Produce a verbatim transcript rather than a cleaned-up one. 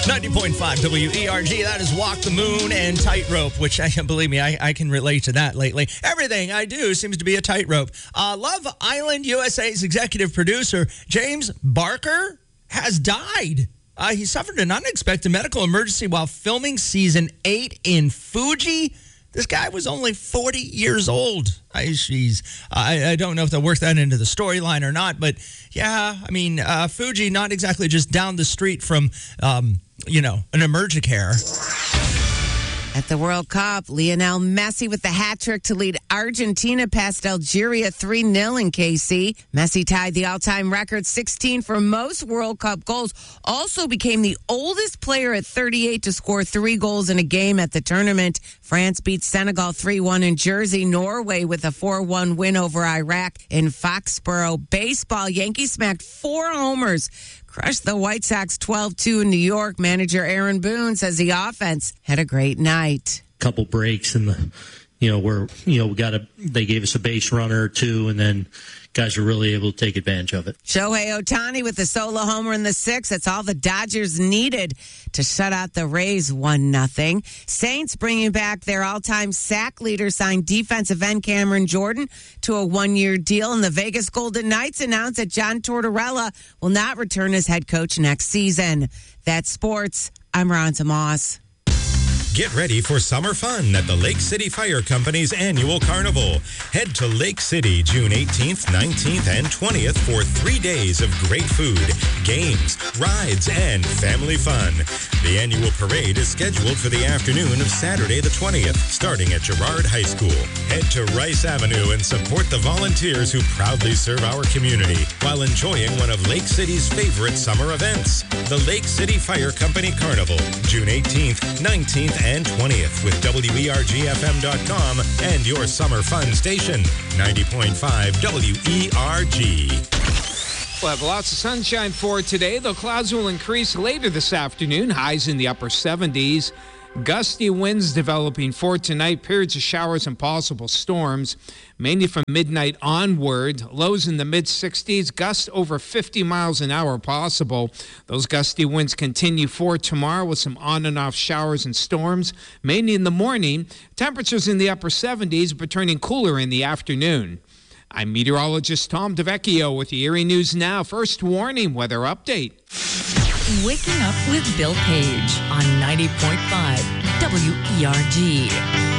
ninety point five W E R G, that is Walk the Moon and Tightrope, which, I believe me, I, I can relate to that lately. Everything I do seems to be a tightrope. Uh, Love Island U S A's executive producer, James Barker, has died. Uh, he suffered an unexpected medical emergency while filming season eight in Fuji. This guy was only forty years old. I, she's, I, I don't know if they'll work that into the storyline or not, but yeah, I mean, uh, Fuji, not exactly just down the street from, um, you know, an Emergicare. At the World Cup, Lionel Messi with the hat trick to lead Argentina past Algeria three nil in K C. Messi tied the all-time record sixteen for most World Cup goals. Also became the oldest player at thirty-eight to score three goals in a game at the tournament. France beat Senegal three one in Jersey. Norway with a four one win over Iraq in Foxborough. Baseball, Yankees smacked four homers. Crushed the White Sox twelve two in New York. Manager Aaron Boone says the offense had a great night. Couple breaks in the, you know, where, you know, we got a, they gave us a base runner or two, and then guys were really able to take advantage of it. Shohei Ohtani with the solo homer in the sixth. That's all the Dodgers needed to shut out the Rays one nothing. Saints bringing back their all-time sack leader, signed defensive end Cameron Jordan to a one-year deal. And the Vegas Golden Knights announced that John Tortorella will not return as head coach next season. That's sports. I'm Ronza Moss. Get ready for summer fun at the Lake City Fire Company's annual carnival. Head to Lake City June eighteenth, nineteenth, and twentieth for three days of great food, games, rides, and family fun. The annual parade is scheduled for the afternoon of Saturday the twentieth, starting at Girard High School. Head to Rice Avenue and support the volunteers who proudly serve our community while enjoying one of Lake City's favorite summer events, the Lake City Fire Company Carnival, June eighteenth, nineteenth, and twentieth with W E R G F M dot com and your summer fun station, ninety point five W E R G. We'll have lots of sunshine for today. The clouds will increase later this afternoon. Highs in the upper seventies. Gusty winds developing for tonight. Periods of showers and possible storms, mainly from midnight onward. Lows in the mid-sixties. Gusts over fifty miles an hour possible. Those gusty winds continue for tomorrow with some on and off showers and storms, mainly in the morning. Temperatures in the upper seventies, but turning cooler in the afternoon. I'm meteorologist Tom DeVecchio with the Erie News Now. First warning weather update. Waking up with Bill Page on ninety point five W E R G.